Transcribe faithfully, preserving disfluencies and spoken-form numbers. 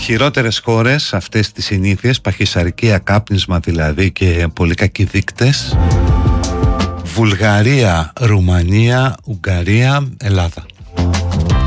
Χειρότερες χώρες αυτές τις συνήθειες, παχυσαρκία, κάπνισμα δηλαδή και πολύ κακοί δείκτες: Βουλγαρία, Ρουμανία, Ουγγαρία, Ελλάδα.